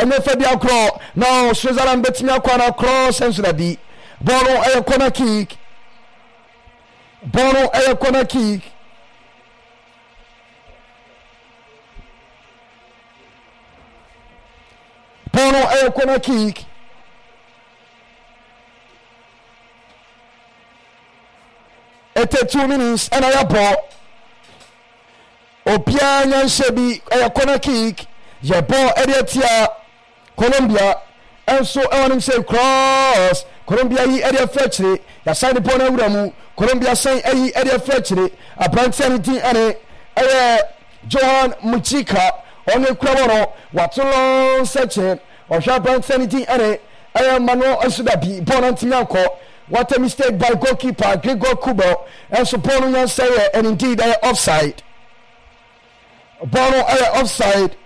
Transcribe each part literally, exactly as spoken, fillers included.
ene fedi akro now Switzerland betimi akwa cross and so da bi ball no a corner kick ball no a corner kick ball no a corner kick eighty-two minutes and I ball Opia Nyanshebi a corner kick ye ball Ediatia Colombia and so I want him say cross Colombia yi area fetchery ya sign upon a uramu Colombia sign a area fetchery a brand seventeen and a Johan Muchika on the Craboro Watulon searching or sharp brand seventeen and a Manuel Asudabi Bonantianco. What a mistake by goalkeeper Gregor Kubo and Sopono say and indeed they are offside. Bono are offside.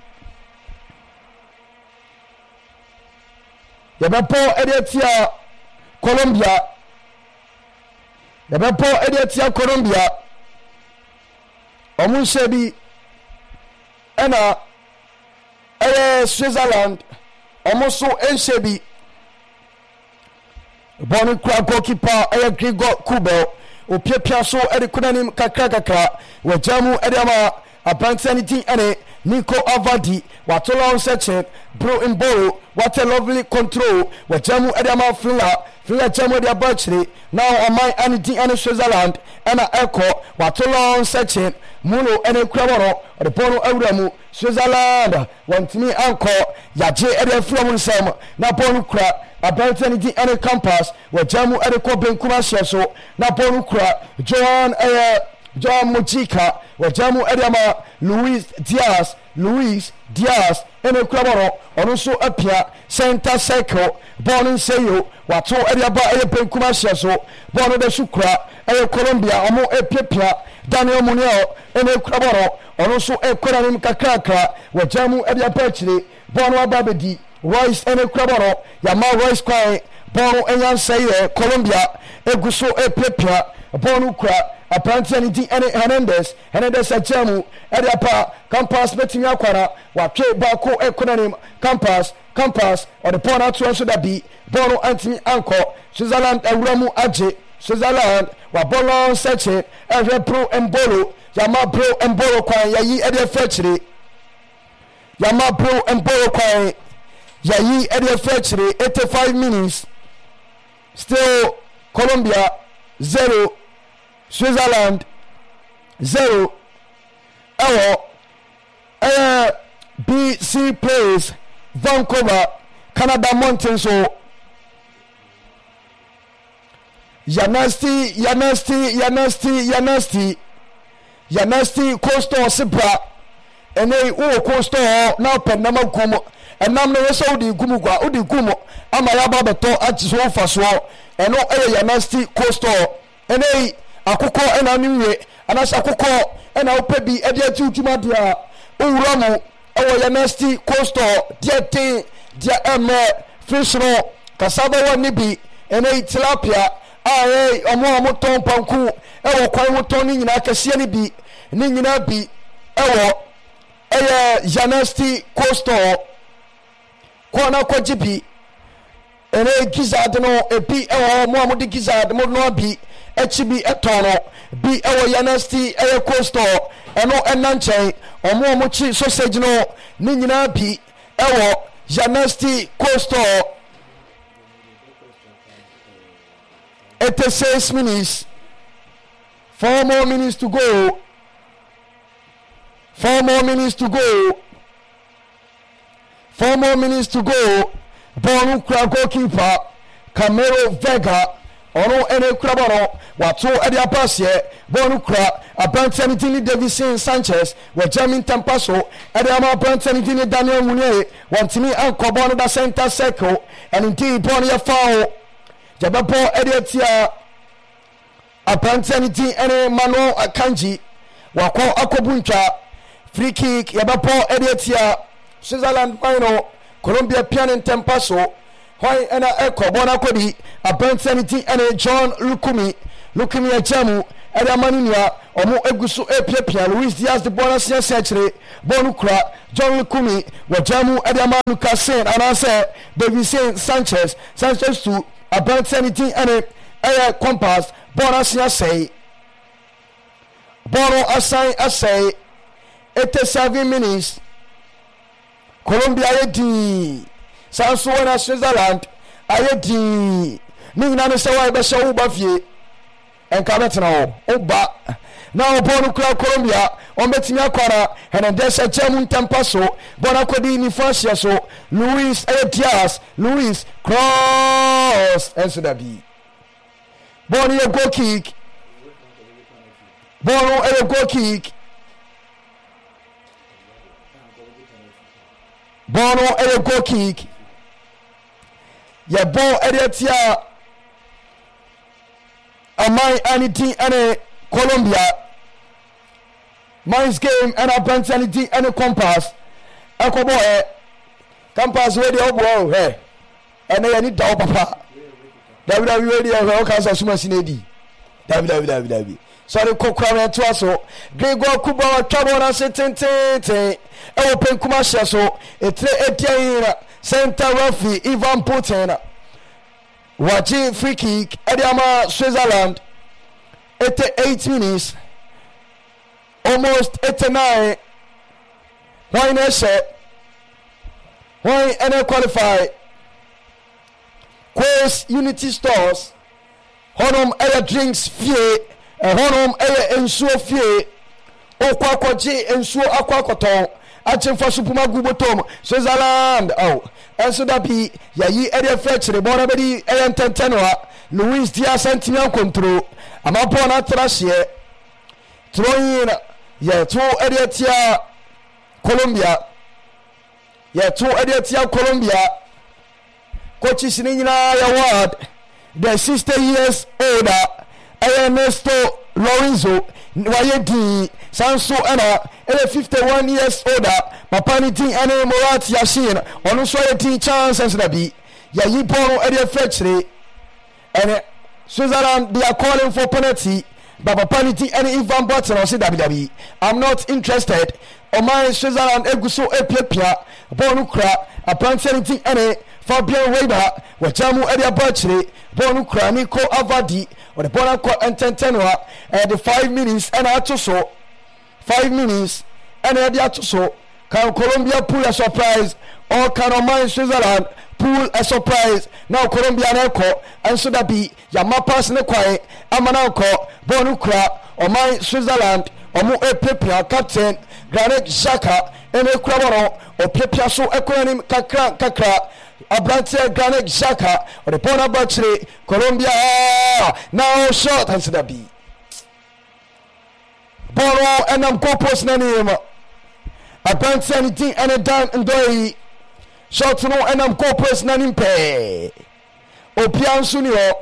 Yabapo Ediatia Colombia. Yabapo Ediatia Colombia. Omushebi Ena Eye Switzerland. Omuso Enshebi. Bono kwa goalkeeper Eye Gregor Kubo. Opia so Edi Kunanim kakra kakra. Wajamu Ediama. Abansanity and Nico Avadi, Watola on section, Bro in Boro, what a lovely control, what Jamu Adama Fila, Fila Jamu de Abachi, now on my anything and Switzerland, and a echo, Watola on section, Muno and a Cramoro, or the Bono Auramu, Switzerland, one to me uncle, Yaje Edia Flamun Sam, Naponu Cra, Abansanity and a compass, where Jamu Adeko Ben Kumashaso, Naponu Cra, Joan Air. John Muchika, Wajamu Edama, Luis Diaz, Luis Diaz, and a Craboro, or also appear, Santa Seco, born in Seyo, Wato Ediaba, a Penkumashaso, born in the Sukra, a Colombia, Amo a Pepia, Daniel Munio, and a Craboro, or also a Koranim Kakaka, Wajamu Edia Perchli, Bono Babedi, Royce and a Craboro, Yama Royce Quay, Bono and Yan Saye, Colombia, Eguso a Pepia, Bono Cra. Apparently, Hernandez, Hernandez Ajamu, Ediapa, Campus, Betting Aquara, Wake Bako, Econonym, Campus, Campus, or the Pona to answer that be Bono Anthony Anko, Switzerland and Ramu Aje, Switzerland, Wabolon Seche, Every Pro and Bolo, Yama Pro and Bolo Quay, Yayi Edia Fetchery, Yama Pro and Bolo Quay, Yayi Edia Fetchery, eighty-five minutes, still Colombia, zero. Switzerland zero. Our uh, B C plays Vancouver, Canada Mountain. So Yanasti, Yanasti, Yanasti, Yanasti, Yanasti Coastal Sibra, and they all coastal now Panama Kumo, and now the Saudi Gumuga, Udi Gumo, Amayaba Beto at Sofa so, and no Yanasti Coastal, and they. Akoko ena niwe anasa akoko ena opebi edia tutuma dia owuramu ewo Yanasti Coastal dia tin dia eme fish no kasaba woni bi ena tilapia aye omo omo ton panku ewo kwan woton ni nyina kase ni bi ni nyina bi ewo eye Yanasti Coastal kwana kwajibi ena gizzard no ebi ewo mo amodi gizzard mo no bi H B etono bi ewo Yanasti eye Coastal eno enanchen omo omo chi sausage no ni nyina bi ewo Yanasti Coastal. eighty-six minutes, four more minutes to go, four more minutes to go, four more minutes to go. Bonu kra goalkeeper Camero Vega ono ene kraboro wato ade apasie Bonu kra Abrantanitini Davison Sanchez wa Jamin Tampaso ade ama Abrantanitini Daniel Munye wantimi anko bono da center circle and indeed Bonu ya foul jabapo ade atia Abrantaniti ene Manuel Akanji wako akobuntwa free kick yabapo ade atia Switzerland final Colombia piano Tampaso why ena eko bona kodi Abrantaniti ene John Lukumi Lukumi Ajamu ade amanunia omo eguso epiapia Luis Diaz de bona sia sekere bonu kra John Lukumi wajamu Ediama Lucasen anase Davison Sanchez Sanchez to about anything and a compass bona sia say bono assign asay eighty-seven minutes Colombia yedi Sanso na Switzerland ayedi ni nyina no se wa be hye wo ba fie enka betena wo oba na obonu kra Colombia on betimi akwara Hernandez Jamu Tampaso bona kodi ni Francia so Luis Diaz Luis cross enso da bi bonu ye goal kick bonu e goal kick bonu e goal kick ya bon eretia amai anything ane Colombia Mines game and a anything and a compass Uncle boy compass ready oh hey and then need down papa W W radio all kinds of sumas in A D W W W sorry kokra to us so Gregor Kuba trouble na say ten ten ten e open commercial so e tre etia center referee Ivan Putin watching free kick Ediama Switzerland eighty-eight minutes almost eighty-nine why not say why any qualify Quest Unity Stores honum air drinks fee and honum air ensuo fee okwa kwaji ensuo akwa koton achimfa supuma gubotom Switzerland oh enso da bi yayi area fetch re bona bedi air tentenwa Luis Diaz antimian control amapo na trashie throwing yeah two Ediatia Colombia yeah two Ediatia Colombia coaches in ya ward the sixty years older Ernesto Lorenzo Wayedi Sanso ana ele fifty-one years older Papaniti ane Morat Yashin onu so yeti chances na bi ya yipono Edia Fetchre and Switzerland they are calling for penalty Baba Paniti and Ivan Button or say W W E. I'm not interested. On my Switzerland Eguso Epia Bonukra apparently anything any Fabian Weber Wajamu Edia Butchery Bonukra Nico Avadi or the Bonako and Tentenwa and the five minutes and Atoso five minutes and Atoso can Colombia pull a surprise or can on my Switzerland pull a surprise now Colombia Echo and so that be Yamapas Nekwae Amanako Bonukra or my Switzerland or Mu Epia captain Granit Xhaka and Equaboro or Pepia so equanim Kakra Kakra Abrante Granit Xhaka or the Bona Battery Colombia now short and so that be Boro and I'm go post name Abrante anything and a dime and doy short no and I'm go post name pay Opian Sunio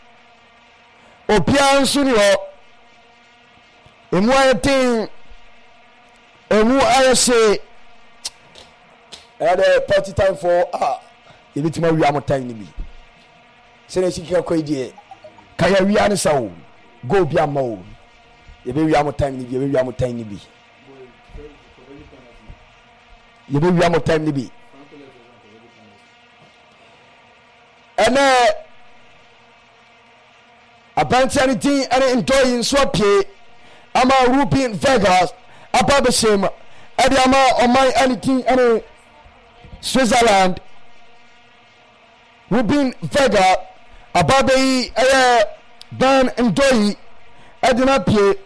Opian Sunio emu ayete emu ayese and party time for ah you bit ma wi am time ni bi se na chiki ko idie kaya wi an sawo go bi am o ye be wi am time ni bi ye be wi am time ni bi ye be wi am time ni bi ene abantiani din ene enjoy so pie ama Rubin Vegas ababeshem ade ama omai anything ene Switzerland Rubin Vega ababe eh Dan Ndoyi edina pie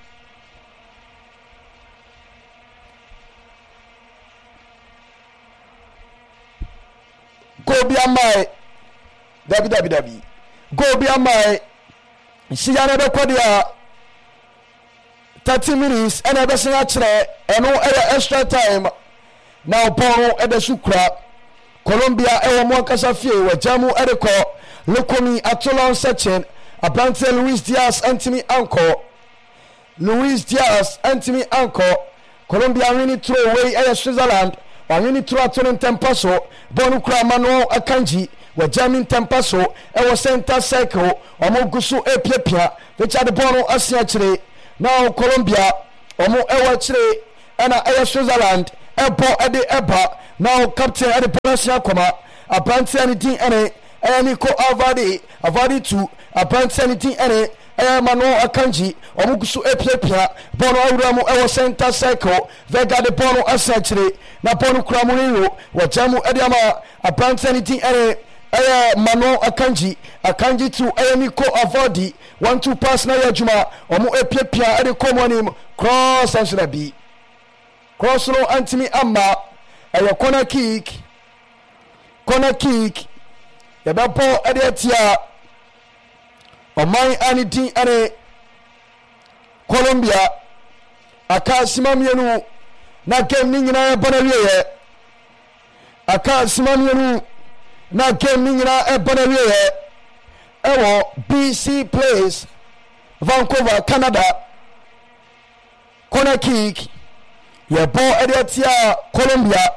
go bi amai dabi dabi dabi go bi amai siyana de kodia thirty minutes and ever sing actually and no extra time now Bono Edesukra Colombia ewa mwakasa fie wajamu edeko Lukomi atolon section Abrante Luis Diaz Anthony Anko Luis Diaz Anthony Anko Colombia winning throw away air Switzerland wa winning throw atolon tempaso Bonu kra Manuel Akanji wajamin tempaso ewa center circle omo gusu epiepia which are the Bono asiachire now Colombia omo ewa chire ena eya Switzerland ebo ede eba now captain ede Panasia koma abranti anything ene eya Nico Avadi Avadi two abranti anything ene eya Mano Akanji omo gusu epiapia bono awuramu ewa center circle Vega de bono asachire na bono kramuliro wajamu ede ama abranti anything ene eya Mano Akanji Akanji to eya Nico Avadi one two pass na ya juma omo epiapia ede komonim cross and should be cross no antimi amma eya corner kick corner kick ya bapo ede atia oman anything ane Colombia aka simamienu na game ni nyina bana wiye aka simamienu na game ni nyina bana wiye ewo B C Place Vancouver Canada corner kick ya ball ediatia Colombia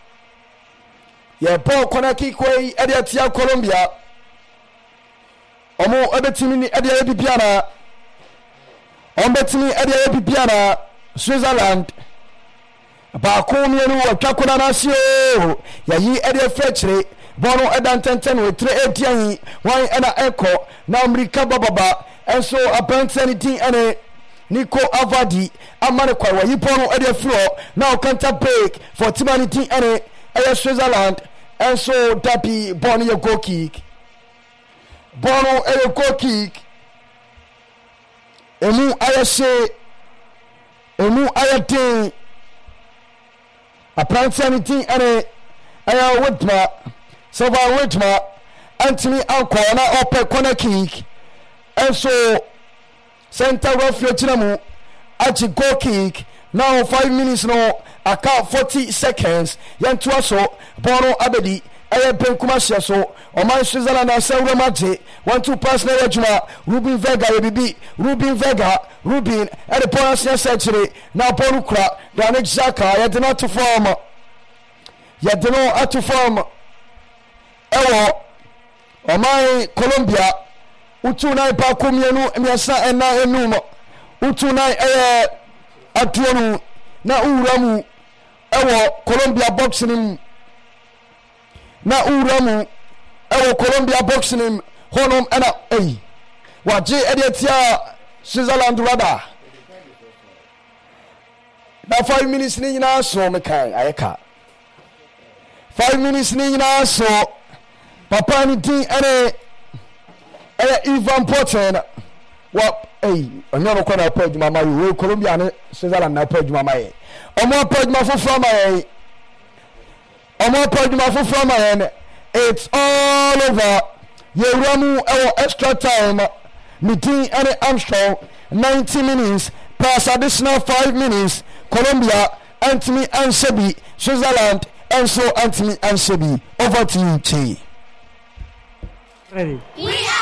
ya ball corner kick way ediatia Colombia omo ebetimi ni edia bibiana ombetimi edia bibiana Switzerland ba ko mienu atwakona na sio ya yi edia fetchre bono edantenten we tre edian wan ena eko na America bababa enso apparently din ene Nico Avadi amane kwa yi bono edia floor now counter break for Timanity ene eya Switzerland enso dapi bono ye goal kick bono eya goal kick emu ayase emu ayate apparently ene eya Whitma Sova Whitma Anthony Anko na ope corner kick enso center referee chinamu achi goal kick now five minutes no aka forty seconds yantu aso bono abedi eye benkuma hye so oman Switzerland na sawre maje one two pass na yajuma Ruben Vega yebibi Ruben Vega Ruben at the bonus century na bonu kura Dani Xhaka ya deno to form ya deno atu form ewo oman Colombia utu na pa komienu miasa ena enum utu na eh atuonu na uramu ewo Colombia boxing na uramu ewo Colombia boxing honom ena eh waje ediatia Switzerland rada na five minutes ni nyina so mekan ayeka five minutes ni nyina so papa ni din ene eh Ivan Poten wa eh onyo ko na page mama we Colombia ne Switzerland na page mama ye omo page ma fofo ma ye omo page ma fofo ma ye it's all over yewramu ewo extra time meeting ene Armstrong ninety minutes plus additional five minutes Colombia Anthony Ansebi Switzerland and so Anthony Ansebi over to you T. Ready. We are